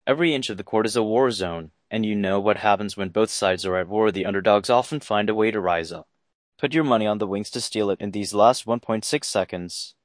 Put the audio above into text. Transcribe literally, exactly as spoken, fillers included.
Every inch of the court is a war zone, and you know what happens when both sides are at war. The underdogs often find a way to rise up. Put your money on the Wings to steal it in these last one point six seconds.